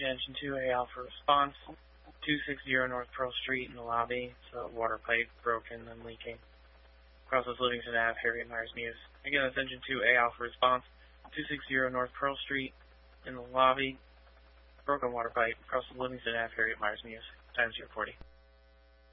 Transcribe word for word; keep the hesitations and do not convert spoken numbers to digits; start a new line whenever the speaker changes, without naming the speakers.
Engine two, A Alpha response, two sixty North Pearl Street in the lobby. It's a water pipe broken and leaking. Crosses Livingston Avenue, Harriet Myers Muse. Again, that's Engine two, A Alpha response, two sixty North Pearl Street in the lobby. Broken water pipe, crosses Livingston Avenue, Harriet Myers Muse. Times zero forty.